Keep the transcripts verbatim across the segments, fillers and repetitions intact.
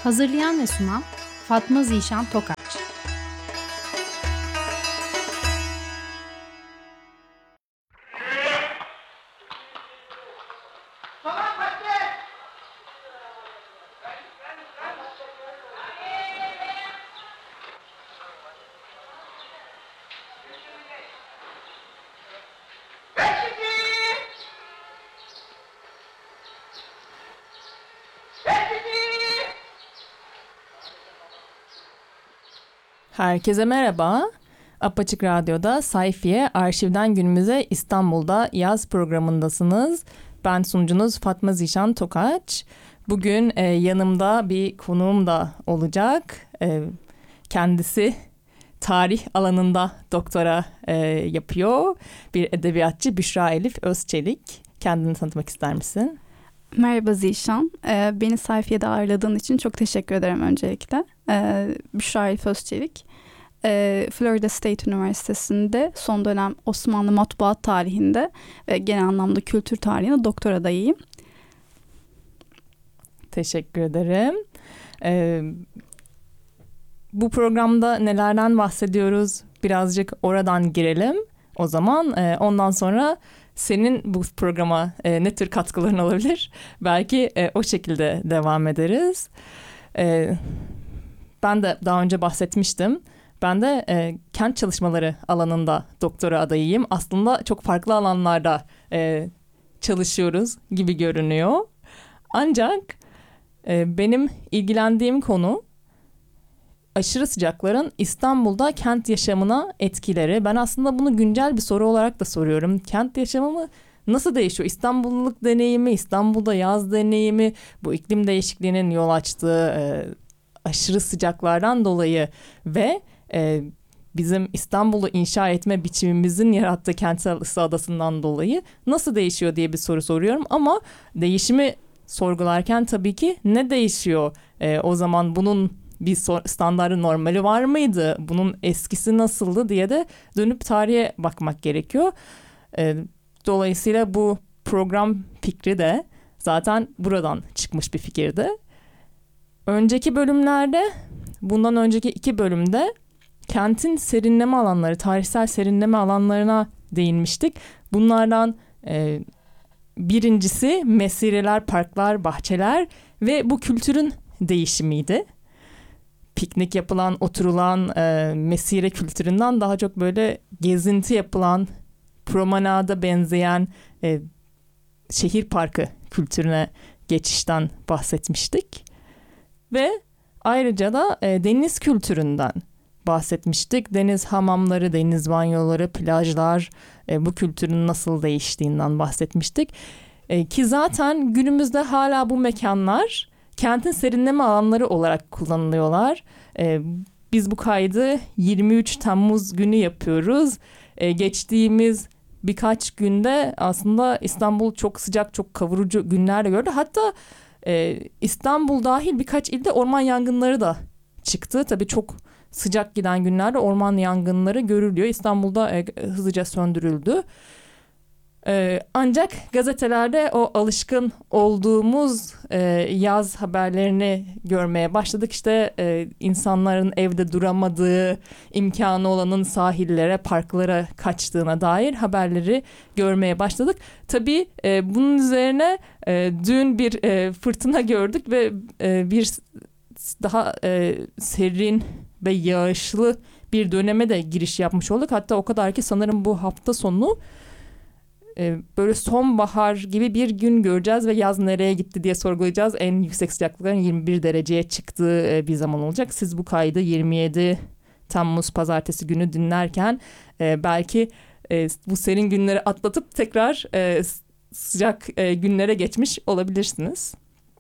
Hazırlayan ve sunan Fatma Zişan Tokaç. Herkese merhaba. Apaçık Radyo'da Sayfiye Arşivden Günümüze İstanbul'da yaz programındasınız. Ben sunucunuz Fatma Zişan Tokaç. Bugün e, yanımda bir konuğum da olacak. E, kendisi tarih alanında doktora e, yapıyor. Bir edebiyatçı Büşra Elif Özçelik. Kendini tanıtmak ister misin? Merhaba Zişan. Ee, beni Sayfiye'de ağırladığın için çok teşekkür ederim öncelikle. Ee, Büşra Elif Özçelik. Ee, Florida State Üniversitesi'nde son dönem Osmanlı matbuat tarihinde ve genel anlamda kültür tarihinde doktor adayıyım. Teşekkür ederim. Ee, bu programda nelerden bahsediyoruz? Birazcık oradan girelim. O zaman e, ondan sonra senin bu programa e, ne tür katkıların olabilir? Belki e, o şekilde devam ederiz. E, ben de daha önce bahsetmiştim. Ben de e, kent çalışmaları alanında doktora adayıyım. Aslında çok farklı alanlarda e, çalışıyoruz gibi görünüyor. Ancak e, benim ilgilendiğim konu aşırı sıcakların İstanbul'da kent yaşamına etkileri. Ben aslında bunu güncel bir soru olarak da soruyorum. Kent yaşamı mı nasıl değişiyor? İstanbulluluk deneyimi, İstanbul'da yaz deneyimi, bu iklim değişikliğinin yol açtığı e, aşırı sıcaklardan dolayı ve e, bizim İstanbul'u inşa etme biçimimizin yarattığı kentsel ısı adasından dolayı nasıl değişiyor diye bir soru soruyorum. Ama değişimi sorgularken tabii ki ne değişiyor? E, o zaman bunun bir standartı normali var mıydı? Bunun eskisi nasıldı diye de dönüp tarihe bakmak gerekiyor. E, dolayısıyla bu program fikri de zaten buradan çıkmış bir fikirdi. Önceki bölümlerde, bundan önceki iki bölümde kentin serinleme alanları, tarihsel serinleme alanlarına değinmiştik. Bunlardan e, birincisi mesireler, parklar, bahçeler ve bu kültürün değişimiydi. Piknik yapılan, oturulan e, mesire kültüründen daha çok böyle gezinti yapılan, promenada benzeyen e, şehir parkı kültürüne geçişten bahsetmiştik. Ve ayrıca da e, deniz kültüründen bahsetmiştik. Deniz hamamları, deniz banyoları, plajlar, e, bu kültürün nasıl değiştiğinden bahsetmiştik. E, ki zaten günümüzde hala bu mekanlar kentin serinleme alanları olarak kullanılıyorlar. Ee, biz bu kaydı yirmi üç Temmuz günü yapıyoruz. Ee, geçtiğimiz birkaç günde aslında İstanbul çok sıcak, çok kavurucu günler de gördü. Hatta e, İstanbul dahil birkaç ilde orman yangınları da çıktı. Tabii çok sıcak giden günlerde orman yangınları görülüyor. İstanbul'da e, hızlıca söndürüldü. Ee, ancak gazetelerde o alışkın olduğumuz e, yaz haberlerini görmeye başladık. İşte e, insanların evde duramadığı, imkanı olanın sahillere, parklara kaçtığına dair haberleri görmeye başladık. Tabii e, bunun üzerine e, dün bir e, fırtına gördük ve e, bir daha e, serin ve yağışlı bir döneme de giriş yapmış olduk. Hatta o kadar ki sanırım bu hafta sonu böyle sonbahar gibi bir gün göreceğiz ve yaz nereye gitti diye sorgulayacağız. En yüksek sıcaklıkların yirmi bir dereceye çıktığı bir zaman olacak. Siz bu kaydı yirmi yedi Temmuz pazartesi günü dinlerken belki bu serin günleri atlatıp tekrar sıcak günlere geçmiş olabilirsiniz.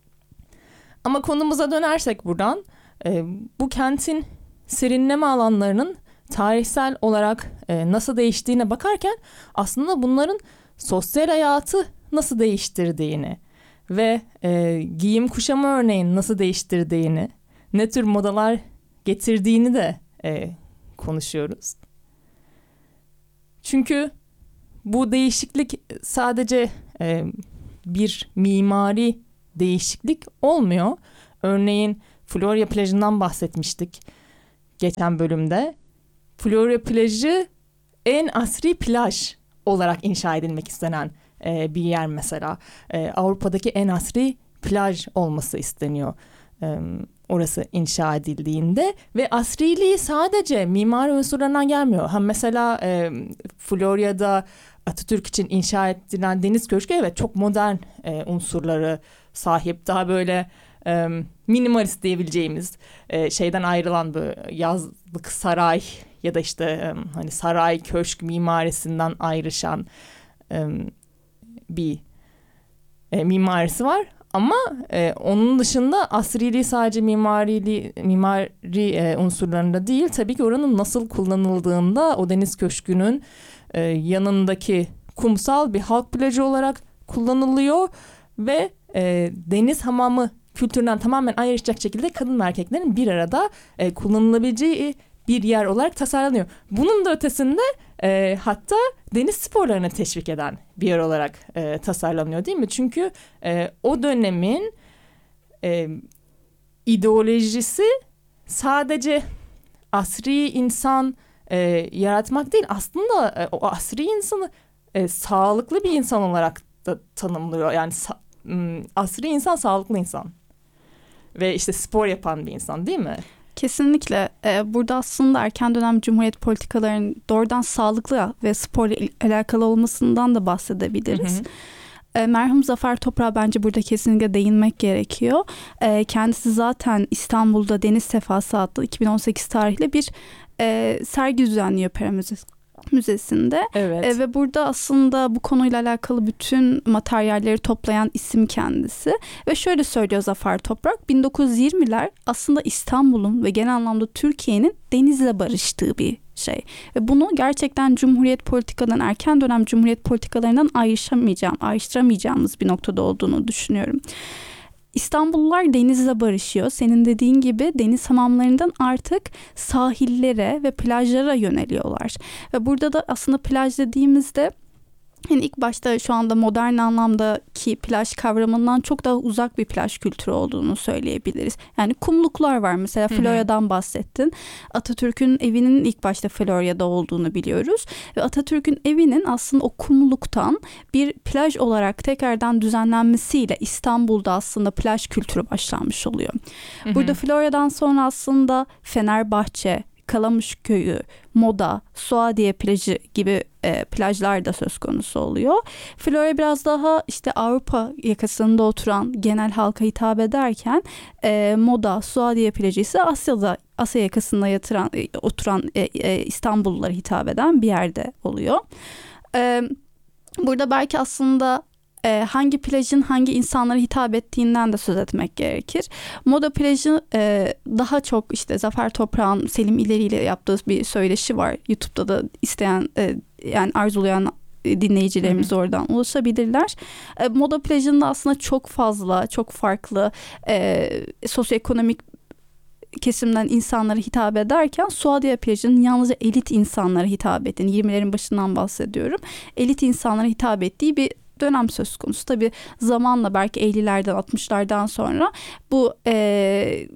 Ama konumuza dönersek buradan, bu kentin serinleme alanlarının tarihsel olarak nasıl değiştiğine bakarken aslında bunların sosyal hayatı nasıl değiştirdiğini ve e, giyim kuşamı örneğin nasıl değiştirdiğini, ne tür modalar getirdiğini de e, konuşuyoruz. Çünkü bu değişiklik sadece e, bir mimari değişiklik olmuyor. Örneğin Florya plajından bahsetmiştik geçen bölümde. Florya plajı en asri plaj olarak inşa edilmek istenen e, bir yer mesela. E, Avrupa'daki en asri plaj olması isteniyor. E, orası inşa edildiğinde ve asriliği sadece mimari unsurlarından gelmiyor. Ha mesela e, Florya'da Atatürk için inşa edilen Deniz Köşkü evet çok modern e, unsurları sahip. Daha böyle e, minimalist diyebileceğimiz e, şeyden ayrılan bu yazlık saray ya da işte e, hani saray köşk mimarisinden ayrışan e, bir e, mimarisi var. Ama e, onun dışında asriliği sadece mimari, mimari e, unsurlarında değil, tabii ki oranın nasıl kullanıldığında o Deniz Köşkü'nün e, yanındaki kumsal bir halk plajı olarak kullanılıyor ve e, deniz hamamı kültüründen tamamen ayrışacak şekilde kadın ve erkeklerin bir arada e, kullanılabileceği bir yer olarak tasarlanıyor. Bunun da ötesinde e, hatta deniz sporlarını teşvik eden bir yer olarak e, tasarlanıyor değil mi? Çünkü e, o dönemin e, ideolojisi sadece asri insan e, yaratmak değil, aslında e, o asri insanı e, sağlıklı bir insan olarak da tanımlıyor. Yani sa- m, asri insan sağlıklı insan ve işte spor yapan bir insan değil mi? Kesinlikle. Ee, burada aslında erken dönem Cumhuriyet politikalarının doğrudan sağlıklı ve sporla alakalı olmasından da bahsedebiliriz. Hı hı. Ee, merhum Zafer Toprak'a bence burada kesinlikle değinmek gerekiyor. Ee, kendisi zaten İstanbul'da Deniz Sefası adlı iki bin on sekiz tarihli bir e, sergi düzenliyor Pera Müzesi. Müzesinde evet. e, ve burada aslında bu konuyla alakalı bütün materyalleri toplayan isim kendisi ve şöyle söylüyor Zafer Toprak, bin dokuz yüz yirmiler aslında İstanbul'un ve genel anlamda Türkiye'nin denizle barıştığı bir şey ve bunu gerçekten Cumhuriyet politikadan, erken dönem Cumhuriyet politikalarından ayrışamayacağım, ayrıştıramayacağımız bir noktada olduğunu düşünüyorum. İstanbullular denizle barışıyor. Senin dediğin gibi deniz hamamlarından artık sahillere ve plajlara yöneliyorlar. Ve burada da aslında plaj dediğimizde yani ilk başta şu anda modern anlamdaki plaj kavramından çok daha uzak bir plaj kültürü olduğunu söyleyebiliriz. Yani kumluklar var mesela, Florya'dan bahsettin. Atatürk'ün evinin ilk başta Florya'da olduğunu biliyoruz. Ve Atatürk'ün evinin aslında o kumluktan bir plaj olarak tekrardan düzenlenmesiyle İstanbul'da aslında plaj kültürü başlanmış oluyor. Hı hı. Burada Florya'dan sonra aslında Fenerbahçe, Kalamışköy'ü, Moda, Suadiye plajı gibi e, plajlar da söz konusu oluyor. Florya biraz daha işte Avrupa yakasında oturan genel halka hitap ederken e, Moda, Suadiye plajı ise Asya'da, Asya yakasında yatıran, e, oturan e, e, İstanbullulara hitap eden bir yerde oluyor. E, burada belki aslında E, hangi plajın hangi insanlara hitap ettiğinden de söz etmek gerekir. Moda plajı e, daha çok işte Zafer Toprak'ın Selim İleri ile yaptığı bir söyleşi var. YouTube'da da isteyen e, yani arzulayan dinleyicilerimiz hı hı. oradan ulaşabilirler. E, Moda plajında aslında çok fazla, çok farklı e, sosyoekonomik kesimden insanlara hitap ederken Suadiye plajının yalnızca elit insanlara hitap ettiğini, yirmilerin başından bahsediyorum. Elit insanlara hitap ettiği bir dönem söz konusu. Tabii zamanla belki ellilerden altmışlardan sonra bu e,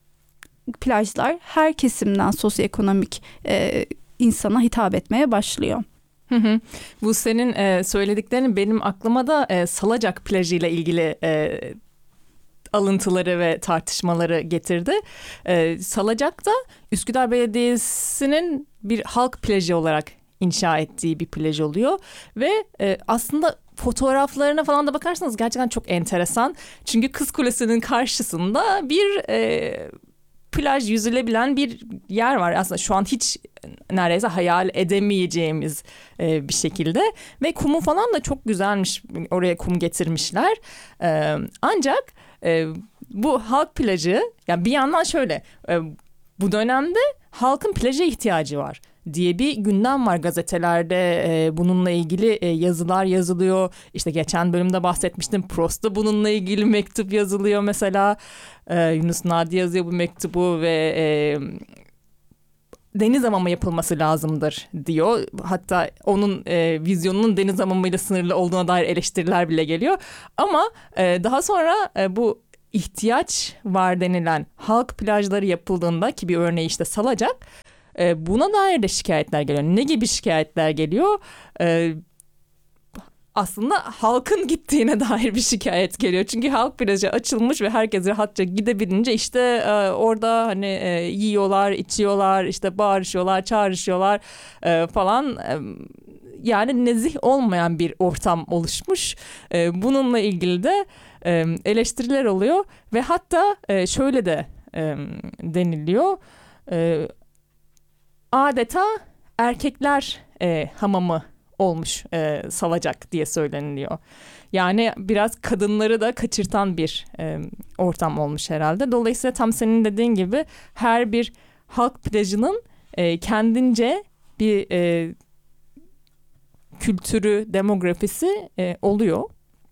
plajlar her kesimden sosyoekonomik e, insana hitap etmeye başlıyor. Hı hı. Bu senin e, söylediklerin benim aklıma da e, Salacak plajı ile ilgili e, alıntıları ve tartışmaları getirdi. E, Salacak da Üsküdar Belediyesi'nin bir halk plajı olarak inşa ettiği bir plaj oluyor ve e, aslında fotoğraflarına falan da bakarsanız gerçekten çok enteresan. Çünkü Kız Kulesi'nin karşısında bir e, plaj, yüzülebilen bir yer var. Aslında şu an hiç neredeyse hayal edemeyeceğimiz e, bir şekilde. Ve kumu falan da çok güzelmiş. Oraya kum getirmişler. E, ancak e, bu halk plajı, yani bir yandan şöyle, e, bu dönemde halkın plaja ihtiyacı var diye bir gündem var gazetelerde. E, bununla ilgili e, yazılar yazılıyor. İşte geçen bölümde bahsetmiştim. Prost'ta bununla ilgili mektup yazılıyor mesela. E, Yunus Nadi yazıyor bu mektubu ve e, deniz hamamı yapılması lazımdır diyor. Hatta onun e, vizyonunun deniz hamamıyla sınırlı olduğuna dair eleştiriler bile geliyor. Ama e, daha sonra e, bu ihtiyaç var denilen halk plajları yapıldığında, ki bir örneği işte Salacak, e, buna dair de şikayetler geliyor. Ne gibi şikayetler geliyor? E, aslında halkın gittiğine dair bir şikayet geliyor. Çünkü halk plajı açılmış ve herkes rahatça gidebilince işte e, orada hani e, yiyorlar, içiyorlar, işte bağırışıyorlar, çağrışıyorlar e, falan. E, yani nezih olmayan bir ortam oluşmuş. E, bununla ilgili de e, eleştiriler oluyor ve hatta e, şöyle de e, deniliyor. E, adeta erkekler e, hamamı olmuş e, Salacak diye söyleniliyor. Yani biraz kadınları da kaçırtan bir e, ortam olmuş herhalde. Dolayısıyla tam senin dediğin gibi her bir halk plajının e, kendince bir e, kültürü, demografisi e, oluyor.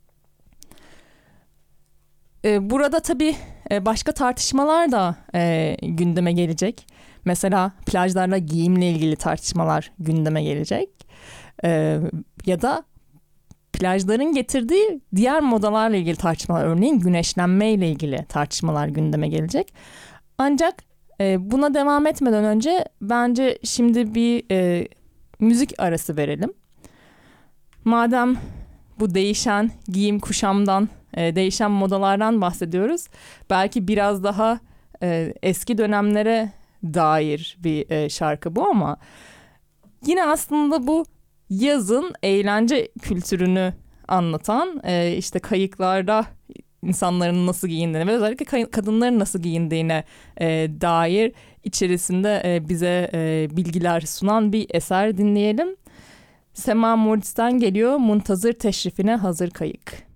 E, burada tabii e, başka tartışmalar da e, gündeme gelecek. Mesela plajlarla giyimle ilgili tartışmalar gündeme gelecek. E, ya da plajların getirdiği diğer modalarla ilgili tartışmalar, örneğin güneşlenme ile ilgili tartışmalar gündeme gelecek. Ancak e, buna devam etmeden önce bence şimdi bir e, müzik arası verelim. Madem bu değişen giyim kuşamdan, e, değişen modalardan bahsediyoruz, belki biraz daha e, eski dönemlere dair bir e, şarkı bu, ama yine aslında bu yazın eğlence kültürünü anlatan, e, işte kayıklarda insanların nasıl giyindiğine ve özellikle kay- kadınların nasıl giyindiğine e, dair içerisinde e, bize e, bilgiler sunan bir eser dinleyelim. Sema Murtis'ten geliyor, Muntazır Teşrifine Hazır Kayık.